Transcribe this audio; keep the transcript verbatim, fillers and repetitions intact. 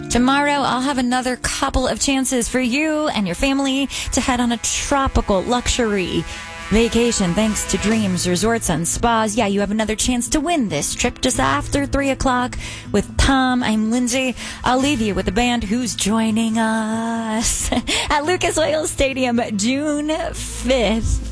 Tomorrow, I'll have another couple of chances for you and your family to head on a tropical luxury vacation thanks to Dreams Resorts and Spas. Yeah, you have another chance to win this trip just after three o'clock with Tom. I'm Lindsay. I'll leave you with the band who's joining us at Lucas Oil Stadium June fifth.